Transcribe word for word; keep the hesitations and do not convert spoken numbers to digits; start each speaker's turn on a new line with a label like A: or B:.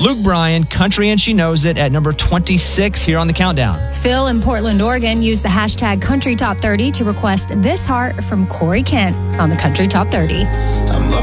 A: Luke Bryan, Country and She Knows It, at number twenty-six here on the countdown.
B: Phil in Portland, Oregon used the hashtag Country Top thirty to request This Heart from Corey Kent on the Country Top thirty.